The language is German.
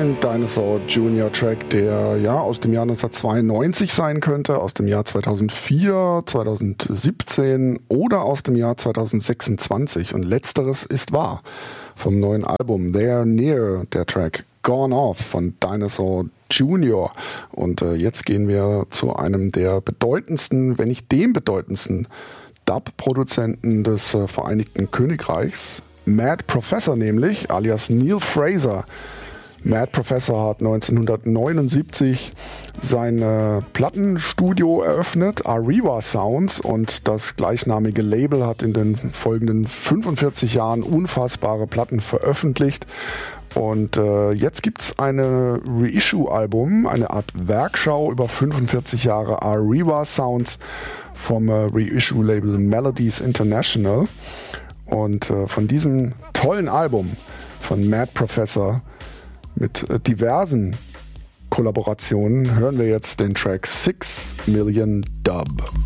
ein Dinosaur Jr. Track, der ja aus dem Jahr 1992 sein könnte, aus dem Jahr 2004, 2017 oder aus dem Jahr 2026. Und letzteres ist wahr. Vom neuen Album They're Near, der Track Gone Off von Dinosaur Jr. Und jetzt gehen wir zu einem der bedeutendsten, wenn nicht dem bedeutendsten Dub-Produzenten des Vereinigten Königreichs. Mad Professor nämlich, alias Neil Fraser. Mad Professor hat 1979 sein Plattenstudio eröffnet, Arriva Sounds, und das gleichnamige Label hat in den folgenden 45 Jahren unfassbare Platten veröffentlicht. Und jetzt gibt's eine Reissue-Album, eine Art Werkschau über 45 Jahre Arriva Sounds vom Reissue-Label Melodies International. Und von diesem tollen Album von Mad Professor mit diversen Kollaborationen hören wir jetzt den Track 6 Million Dub.